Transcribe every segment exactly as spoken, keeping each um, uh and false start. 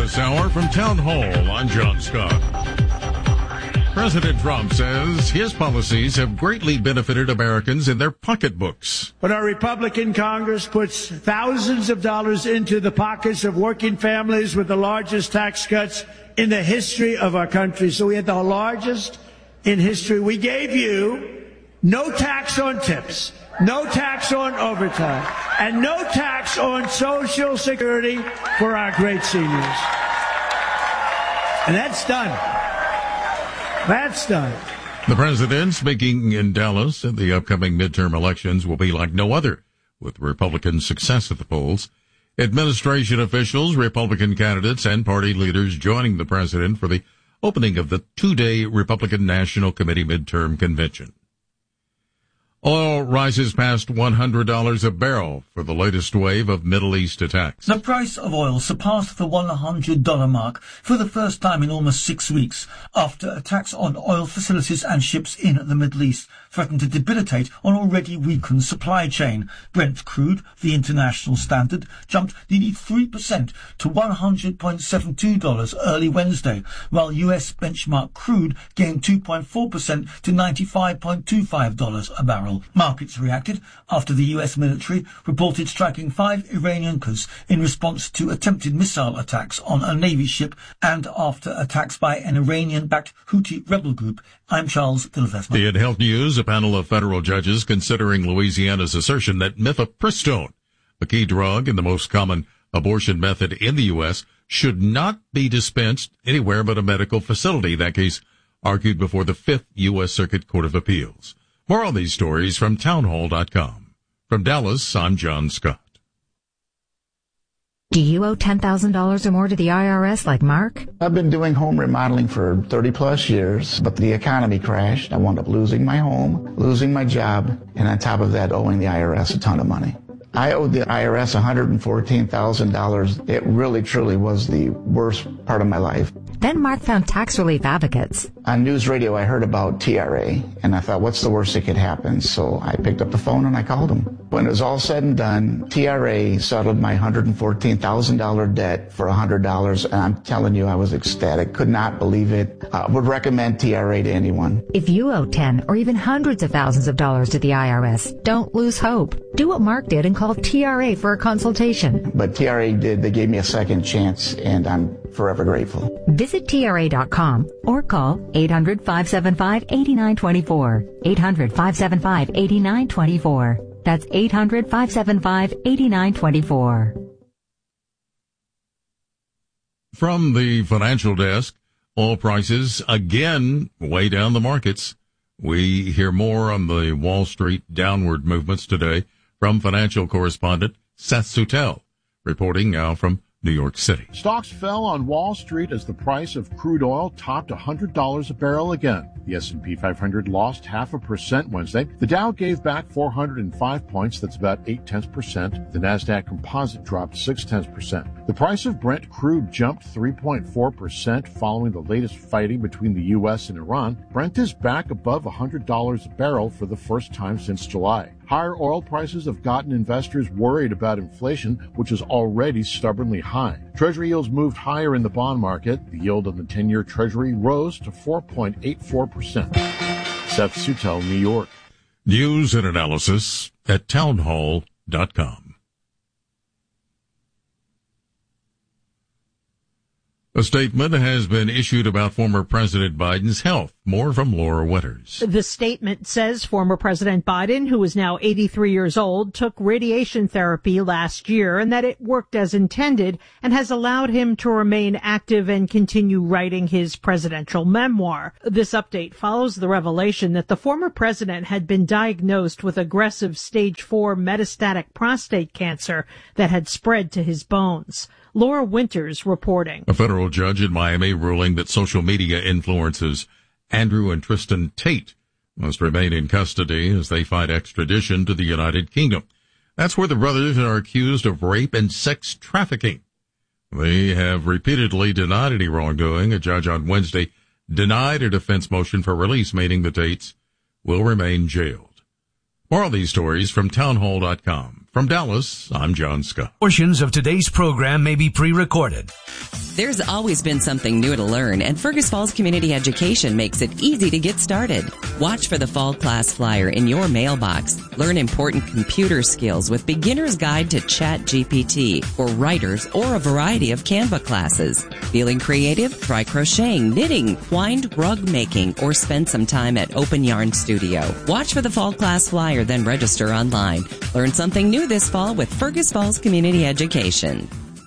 this hour from Town Hall, I'm John Scott. President Trump says his policies have greatly benefited Americans in their pocketbooks. When our Republican Congress puts thousands of dollars into the pockets of working families with the largest tax cuts in the history of our country, so we had the largest in history. We gave you no tax on tips, no tax on overtime, and no tax on Social Security for our great seniors. And that's done. That's done. The president, speaking in Dallas, said the upcoming midterm elections will be like no other, with Republican success at the polls. Administration officials, Republican candidates, and party leaders joining the president for the opening of the two-day Republican National Committee midterm convention. Oil rises past one hundred dollars a barrel for the latest wave of Middle East attacks. The price of oil surpassed the one hundred dollars mark for the first time in almost six weeks after attacks on oil facilities and ships in the Middle East threatened to debilitate an already weakened supply chain. Brent crude, the international standard, jumped nearly three percent to one hundred point seven two dollars early Wednesday, while U S benchmark crude gained two point four percent to ninety-five point two five dollars a barrel. Markets reacted after the U S military reported striking five Iranian coasts in response to attempted missile attacks on a Navy ship and after attacks by an Iranian-backed Houthi rebel group. I'm Charles Dilvesma. In Health News, a panel of federal judges considering Louisiana's assertion that mifepristone, a key drug and the most common abortion method in the U S, should not be dispensed anywhere but a medical facility. That case argued before the Fifth U S Circuit Court of Appeals. More on these stories from townhall dot com. From Dallas, I'm John Scott. Do you owe ten thousand dollars or more to the I R S like Mark? I've been doing home remodeling for thirty plus years, but the economy crashed. I wound up losing my home, losing my job, and on top of that, owing the I R S a ton of money. I owed the I R S one hundred fourteen thousand dollars. It really, truly was the worst part of my life. Then Mark found tax relief advocates. On news radio, I heard about T R A, and I thought, what's the worst that could happen? So I picked up the phone and I called them. When it was all said and done, T R A settled my one hundred fourteen thousand dollars debt for one hundred dollars, and I'm telling you, I was ecstatic. Could not believe it. I would recommend T R A to anyone. If you owe ten or even hundreds of thousands of dollars to the I R S, don't lose hope. Do what Mark did and call T R A for a consultation. But T R A did. They gave me a second chance, and I'm forever grateful. Visit T R A dot com or call eight hundred, five seven five, eight nine two four. eight hundred, five seven five, eight nine two four. That's eight hundred, five seven five, eight nine two four. From the financial desk, oil prices again way down the markets. We hear more on the Wall Street downward movements today from financial correspondent Seth Sutel, reporting now from New York City. Stocks fell on Wall Street as the price of crude oil topped one hundred dollars a barrel again. The S and P five hundred lost half a percent Wednesday. The Dow gave back four hundred five points. That's about eight tenths percent. The Nasdaq Composite dropped six tenths percent. The price of Brent crude jumped three point four percent following the latest fighting between the U S and Iran. Brent is back above one hundred dollars a barrel for the first time since July. Higher oil prices have gotten investors worried about inflation, which is already stubbornly high. Treasury yields moved higher in the bond market. The yield on the ten-year Treasury rose to four point eight four percent. Seth Sutel, New York. News and analysis at townhall dot com. A statement has been issued about former President Biden's health. More from Laura Winters. The statement says former President Biden, who is now eighty-three years old, took radiation therapy last year and that it worked as intended and has allowed him to remain active and continue writing his presidential memoir. This update follows the revelation that the former president had been diagnosed with aggressive stage four metastatic prostate cancer that had spread to his bones. Laura Winters reporting. A federal judge in Miami ruling that social media influencers Andrew and Tristan Tate must remain in custody as they fight extradition to the United Kingdom. That's where the brothers are accused of rape and sex trafficking. They have repeatedly denied any wrongdoing. A judge on Wednesday denied a defense motion for release, meaning the Tates will remain jailed. More on these stories from townhall dot com. From Dallas, I'm John Scott. Portions of today's program may be pre-recorded. There's always been something new to learn, and Fergus Falls Community Education makes it easy to get started. Watch for the fall class flyer in your mailbox. Learn important computer skills with Beginner's Guide to Chat G P T for writers or a variety of Canva classes. Feeling creative? Try crocheting, knitting, twined rug making, or spend some time at Open Yarn Studio. Watch for the fall class flyer, then register online. Learn something new this fall with Fergus Falls Community Education.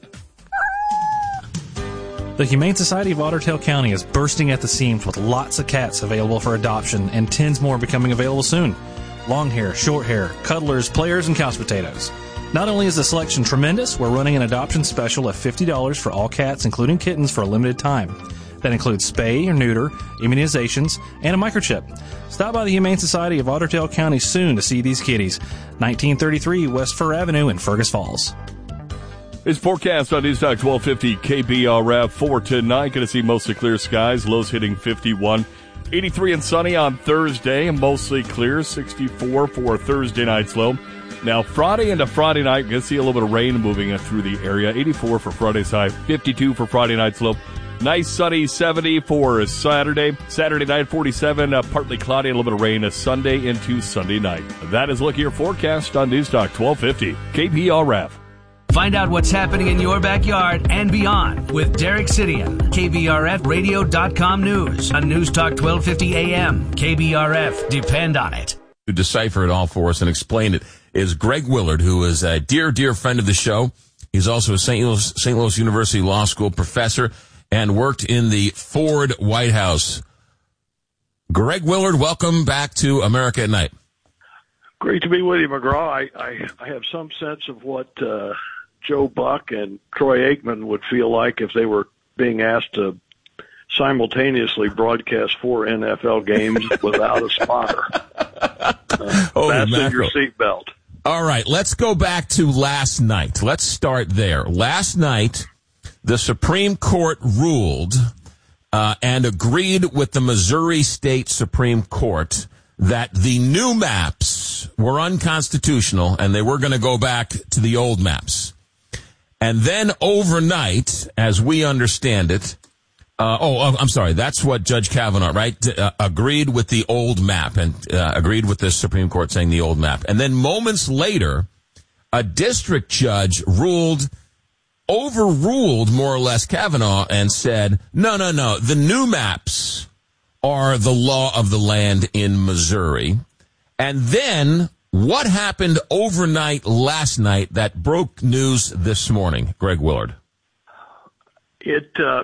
The Humane Society of Otter Tail County is bursting at the seams with lots of cats available for adoption and tens more becoming available soon. Long hair, short hair, cuddlers, players, and couch potatoes. Not only is the selection tremendous, we're running an adoption special of fifty dollars for all cats, including kittens, for a limited time. That includes spay or neuter, immunizations, and a microchip. Stop by the Humane Society of Otter Tail County soon to see these kitties. nineteen thirty-three West Fur Avenue in Fergus Falls. It's forecast on Newstalk twelve fifty K B R F for tonight. Going to see mostly clear skies, lows hitting fifty-one. eighty-three and sunny on Thursday, and mostly clear, sixty-four for Thursday night's low. Now, Friday into Friday night, going to see a little bit of rain moving through the area. eighty-four for Friday's high, fifty-two for Friday night's low. Nice sunny seventy for Saturday. Saturday night, forty-seven, uh, partly cloudy, a little bit of rain uh, Sunday into Sunday night. That is look at your forecast on Newstalk twelve fifty K B R F. Find out what's happening in your backyard and beyond with Derek Sidian. K B R F radio dot com news on Newstalk twelve fifty A M. K B R F, depend on it. To decipher it all for us and explain it is Greg Willard, who is a dear, dear friend of the show. He's also a Saint Louis, Saint Louis University Law School professor and worked in the Ford White House. Greg Willard, welcome back to America at Night. Great to be with you, McGraw. I, I, I have some sense of what uh, Joe Buck and Troy Aikman would feel like if they were being asked to simultaneously broadcast four N F L games without a spotter. Uh, fasten your seatbelt. All right, let's go back to last night. Let's start there. Last night, the Supreme Court ruled uh, and agreed with the Missouri State Supreme Court that the new maps were unconstitutional and they were going to go back to the old maps. And then overnight, as we understand it, uh, oh, I'm sorry, that's what Judge Kavanaugh, right, uh, agreed with the old map and uh, agreed with the Supreme Court saying the old map. And then moments later, a district judge ruled, overruled more or less Kavanaugh and said, no, no, no, the new maps are the law of the land in Missouri. And then what happened overnight last night that broke news this morning, Greg Willard? It, uh,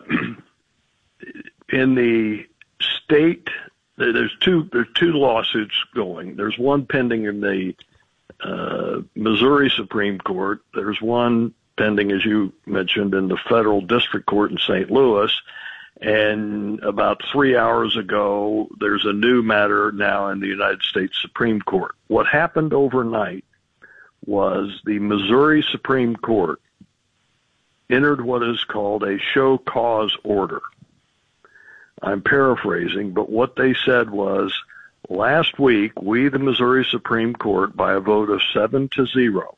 in the state, there's two, there's two lawsuits going. There's one pending in the uh, Missouri Supreme Court. There's one pending, as you mentioned, in the federal district court in Saint Louis. And about three hours ago, there's a new matter now in the United States Supreme Court. What happened overnight was the Missouri Supreme Court entered what is called a show cause order. I'm paraphrasing, but what they said was, last week, we, the Missouri Supreme Court, by a vote of seven to zero,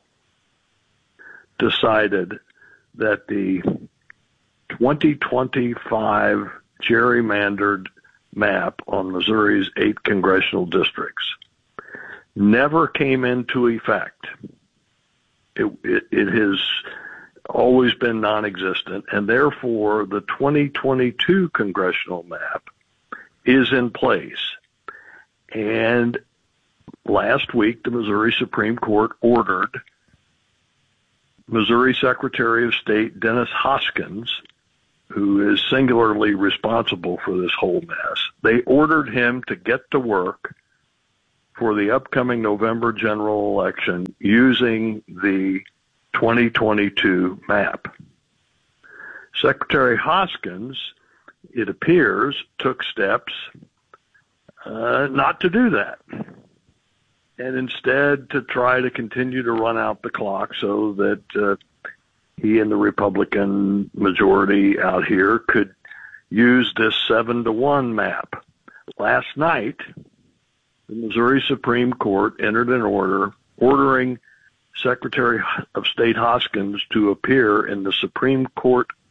decided that the twenty twenty-five gerrymandered map on Missouri's eight congressional districts never came into effect. It, it, it has always been non-existent, and therefore the twenty twenty-two congressional map is in place. And last week, the Missouri Supreme Court ordered Missouri Secretary of State Dennis Hoskins, who is singularly responsible for this whole mess, they ordered him to get to work for the upcoming November general election using the twenty twenty-two map. Secretary Hoskins, it appears, took steps uh, not to do that, and instead to try to continue to run out the clock so that uh, he and the Republican majority out here could use this seven to one map. Last night, the Missouri Supreme Court entered an order ordering Secretary of State Hoskins to appear in the Supreme Court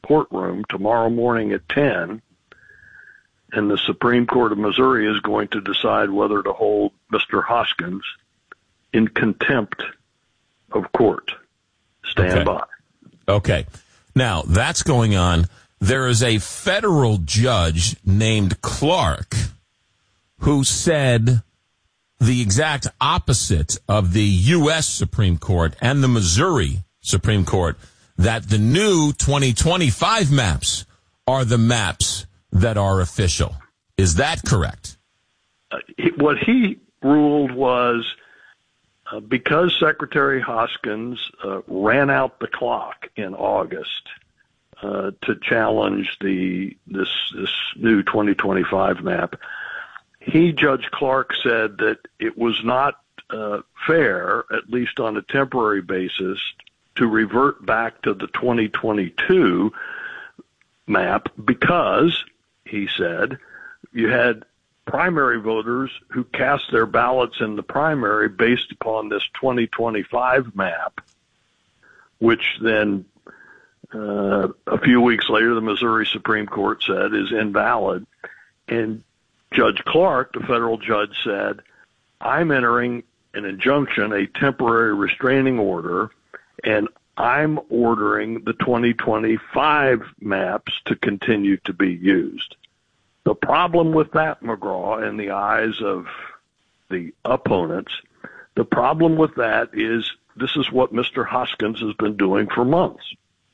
courtroom tomorrow morning at ten, and the Supreme Court of Missouri is going to decide whether to hold Mister Hoskins in contempt of court. Stand okay. by. Okay. Now, that's going on. There is a federal judge named Clark who said the exact opposite of the U S Supreme Court and the Missouri Supreme Court, that the new twenty twenty-five maps are the maps that are official. Is that correct? Uh, what he ruled was uh, because Secretary Hoskins uh, ran out the clock in August uh, to challenge the this this new twenty twenty-five map, he, Judge Clark, said that it was not uh, fair, at least on a temporary basis, to revert back to the twenty twenty-two map because, he said, you had primary voters who cast their ballots in the primary based upon this twenty twenty-five map, which then uh, a few weeks later the Missouri Supreme Court said is invalid. And Judge Clark, the federal judge, said, I'm entering an injunction, a temporary restraining order, and I'm ordering the twenty twenty-five maps to continue to be used. The problem with that, McGraw, in the eyes of the opponents, the problem with that is this is what Mister Hoskins has been doing for months.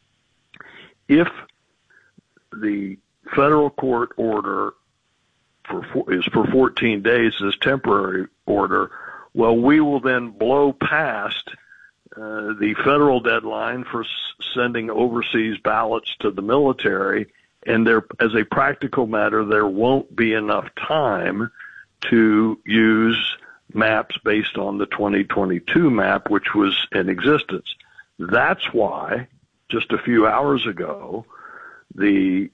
If the federal court order for is for fourteen days, this temporary order, well, we will then blow past uh, the federal deadline for s- sending overseas ballots to the military, and there, as a practical matter, there won't be enough time to use maps based on the twenty twenty-two map, which was in existence. That's why, just a few hours ago, the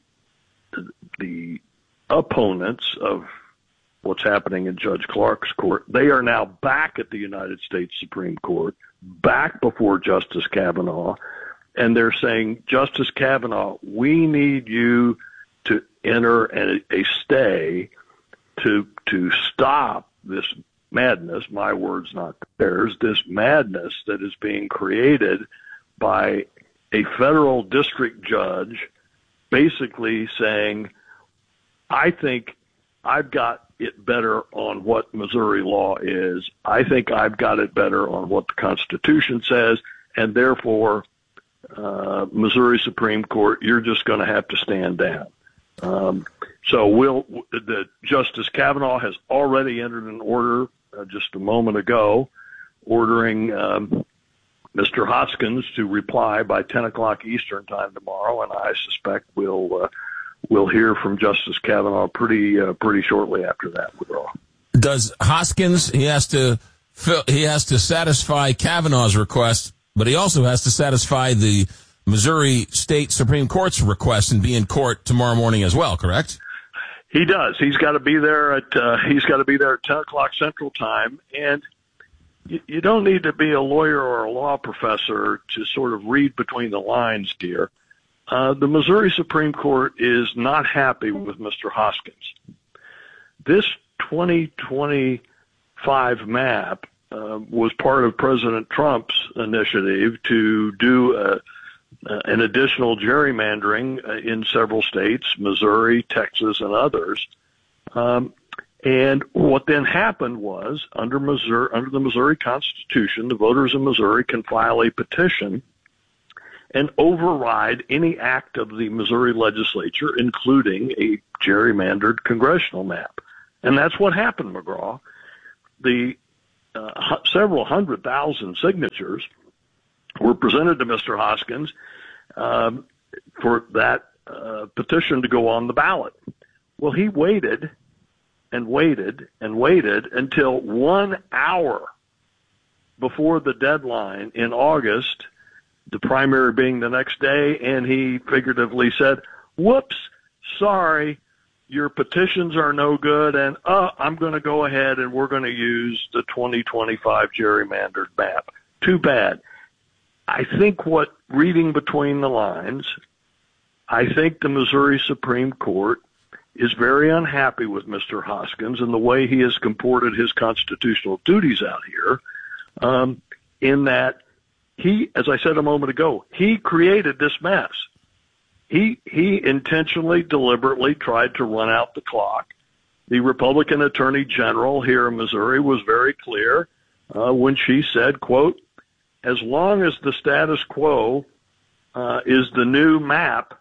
the opponents of what's happening in Judge Clark's court, they are now back at the United States Supreme Court, back before Justice Kavanaugh, and they're saying, Justice Kavanaugh, we need you to enter a, a stay to to stop this madness, my words, not theirs, this madness that is being created by a federal district judge basically saying, I think I've got it better on what Missouri law is. I think I've got it better on what the Constitution says, and therefore, uh, Missouri Supreme Court, you're just going to have to stand down. Um, so we'll, the Justice Kavanaugh has already entered an order uh, just a moment ago ordering um, Mister Hoskins to reply by ten o'clock Eastern time tomorrow, and I suspect we'll uh, we'll hear from Justice Kavanaugh pretty uh, pretty shortly after that. Withdrawal. Does Hoskins? He has to fill, he has to satisfy Kavanaugh's request, but he also has to satisfy the Missouri State Supreme Court's request and be in court tomorrow morning as well. Correct? He does. He's got to be there at uh, he's got to be there at ten o'clock Central Time, and you, you don't need to be a lawyer or a law professor to sort of read between the lines here. Uh, the Missouri Supreme Court is not happy with Mister Hoskins. This twenty twenty-five map uh, was part of President Trump's initiative to do a, uh, an additional gerrymandering uh, in several states, Missouri, Texas, and others. Um, and what then happened was, under Missouri, under the Missouri Constitution, the voters of Missouri can file a petition and override any act of the Missouri legislature, including a gerrymandered congressional map. And that's what happened, McGraw. The uh, several hundred thousand signatures were presented to Mister Hoskins um, for that uh, petition to go on the ballot. Well, he waited and waited and waited until one hour before the deadline in August, the primary being the next day, and he figuratively said, whoops, sorry, your petitions are no good, and uh, I'm going to go ahead and we're going to use the twenty twenty-five gerrymandered map. Too bad. I think what, reading between the lines, I think the Missouri Supreme Court is very unhappy with Mister Hoskins and the way he has comported his constitutional duties out here, um, in that he, as I said a moment ago, he created this mess. He he intentionally, deliberately tried to run out the clock. The Republican Attorney General here in Missouri was very clear uh, when she said, quote, as long as the status quo uh, is the new map,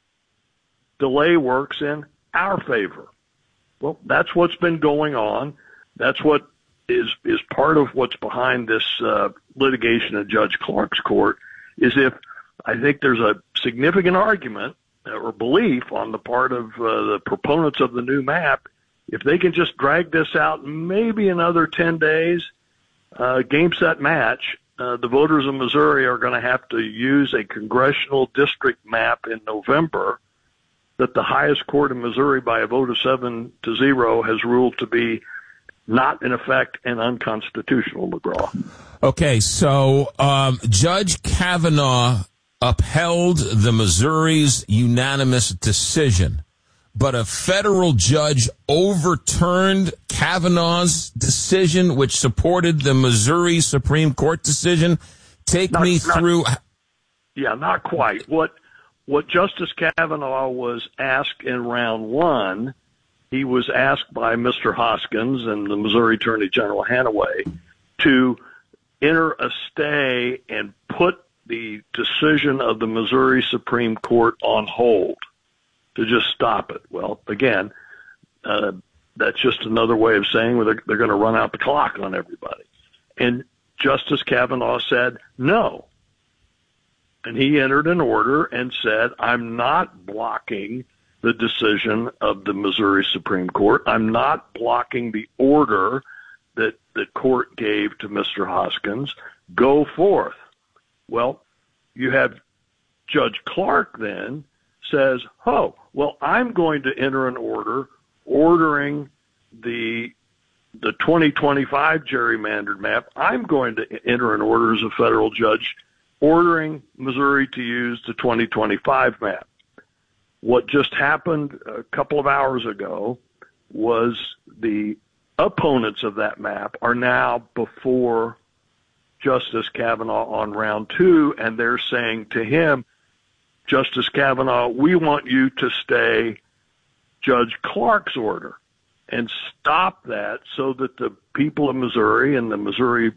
delay works in our favor. Well, that's what's been going on. That's what is is part of what's behind this uh, litigation in Judge Clark's court, is if I think there's a significant argument or belief on the part of uh, the proponents of the new map, if they can just drag this out maybe another ten days, uh, game, set, match, uh, the voters of Missouri are going to have to use a congressional district map in November that the highest court in Missouri by a vote of seven to zero has ruled to be not in effect and unconstitutional, McGraw. Okay, so um, Judge Kavanaugh upheld the Missouri's unanimous decision, but a federal judge overturned Kavanaugh's decision, which supported the Missouri Supreme Court decision. Take not, me not, through. Yeah, not quite. What what Justice Kavanaugh was asked in round one, he was asked by Mister Hoskins and the Missouri Attorney General Hanaway to enter a stay and put the decision of the Missouri Supreme Court on hold, to just stop it. Well, again, uh, that's just another way of saying they're, they're going to run out the clock on everybody. And Justice Kavanaugh said no. And he entered an order and said, I'm not blocking the decision of the Missouri Supreme Court. I'm not blocking the order that the court gave to Mister Hoskins. Go forth. Well, you have Judge Clark then says, oh, well, I'm going to enter an order ordering the the twenty twenty-five gerrymandered map. I'm going to enter an order as a federal judge ordering Missouri to use the twenty twenty-five map. What just happened a couple of hours ago was the opponents of that map are now before Justice Kavanaugh on round two, and they're saying to him, Justice Kavanaugh, we want you to stay Judge Clark's order and stop that so that the people of Missouri and the Missouri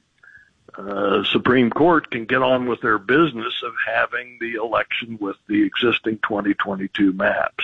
uh, Supreme Court can get on with their business of having the election with the existing twenty twenty-two maps.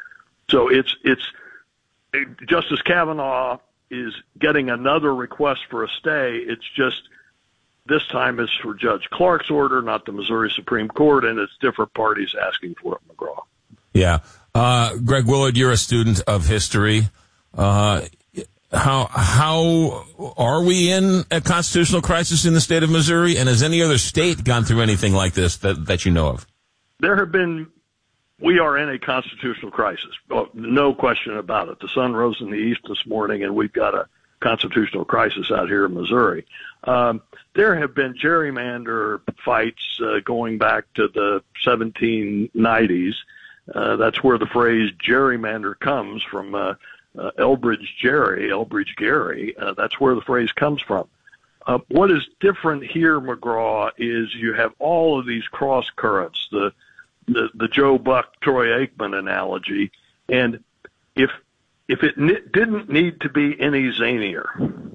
So it's it's it, Justice Kavanaugh is getting another request for a stay. It's just this time it's for Judge Clark's order, not the Missouri Supreme Court, and it's different parties asking for it, McGraw. Yeah. Uh, Greg Willard, you're a student of history. Uh, how how are we in a constitutional crisis in the state of Missouri? And has any other state gone through anything like this that, that you know of? There have been, we are in a constitutional crisis. Oh, no question about it. The sun rose in the east this morning, and we've got a constitutional crisis out here in Missouri. Um, there have been gerrymander fights uh, going back to the seventeen nineties. Uh, that's where the phrase gerrymander comes from. Uh, uh, Elbridge Gerry, Elbridge Gerry. Uh, that's where the phrase comes from. Uh, what is different here, McGraw, is you have all of these cross currents. The the, the Joe Buck, Troy Aikman analogy, and if if it n- didn't need to be any zanier.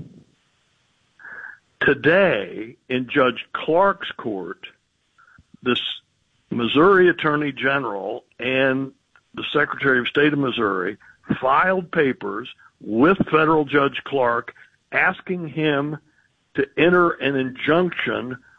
Today, in Judge Clark's court, this Missouri Attorney General and the Secretary of State of Missouri filed papers with federal Judge Clark asking him to enter an injunction